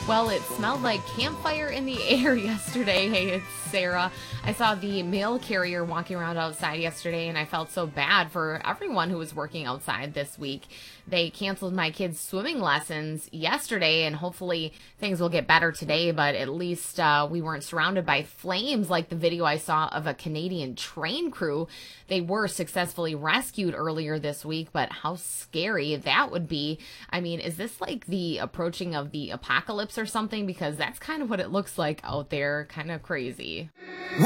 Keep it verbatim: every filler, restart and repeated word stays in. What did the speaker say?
Well, it smelled like campfire in the air yesterday. Hey, it's Sarah. I saw the mail carrier walking around outside yesterday, and I felt so bad for everyone who was working outside this week. They canceled my kids' swimming lessons yesterday, and hopefully things will get better today, but at least uh, we weren't surrounded by flames like the video I saw of a Canadian train crew. They were successfully rescued earlier this week, but how scary that would be. I mean, is this like the approaching of the apocalypse or something? Because that's kind of what it looks like out there. Kind of crazy.